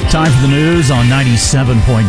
Time for the news on 97.9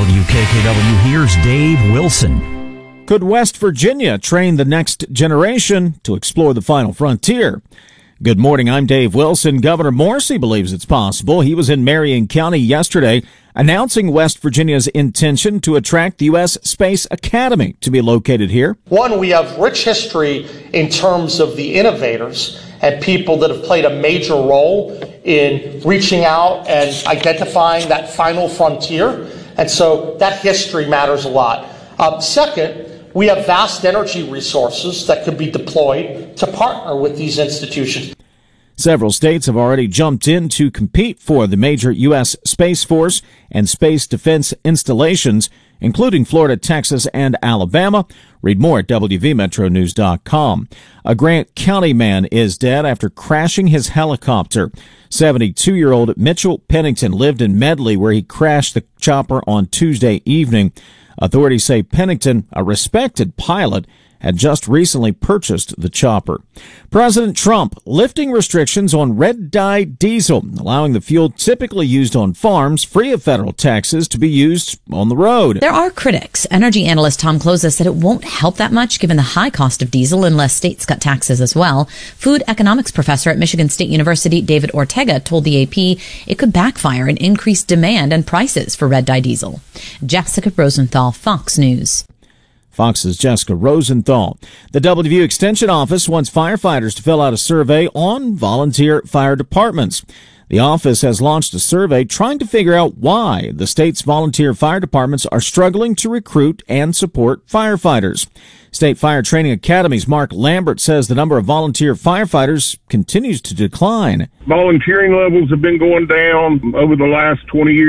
WKKW. Here's Dave Wilson. Could West Virginia train the next generation to explore the final frontier? Good morning, I'm Dave Wilson. Governor Morrisey believes it's possible. He was in Marion County yesterday announcing West Virginia's intention to attract the U.S. Space Academy to be located here. One, we have rich history in terms of the innovators and people that have played a major role in reaching out and identifying that final frontier. And so that history matters a lot. Second, we have vast energy resources that could be deployed to partner with these institutions. Several states have already jumped in to compete for the major U.S. Space Force and space defense installations, including Florida, Texas, and Alabama. Read more at WVMetroNews.com. A Grant County man is dead after crashing his helicopter. 72-year-old Mitchell Pennington lived in Medley, where he crashed the chopper on Tuesday evening. Authorities say Pennington, a respected pilot, had just recently purchased the chopper. President Trump lifting restrictions on red-dye diesel, allowing the fuel typically used on farms, free of federal taxes, to be used on the road. There are critics. Energy analyst Tom Kloza said it won't help that much given the high cost of diesel unless states cut taxes as well. Food economics professor at Michigan State University David Ortega told the AP it could backfire and increase demand and prices for red-dye diesel. Jessica Rosenthal, Fox News. Fox's Jessica Rosenthal. The WVU Extension Office wants firefighters to fill out a survey on volunteer fire departments. The office has launched a survey trying to figure out why the state's volunteer fire departments are struggling to recruit and support firefighters. State Fire Training Academy's Mark Lambert says the number of volunteer firefighters continues to decline. Volunteering levels have been going down over the last 20 years.